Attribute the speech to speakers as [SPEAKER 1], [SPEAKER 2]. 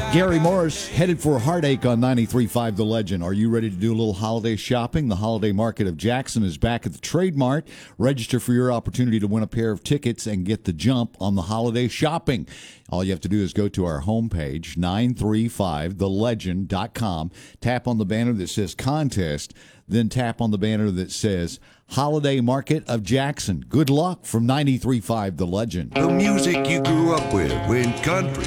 [SPEAKER 1] Gary Morris headed for Heartache on 93.5 The Legend. Are you ready to do a little holiday shopping? The Holiday Market of Jackson is back at the Trade Mart. Register for your opportunity to win a pair of tickets and get the jump on the holiday shopping. All you have to do is go to our homepage, 935thelegend.com, tap on the banner that says Contest, then tap on the banner that says Holiday Market of Jackson. Good luck from 93.5 The Legend.
[SPEAKER 2] The music you grew up with when country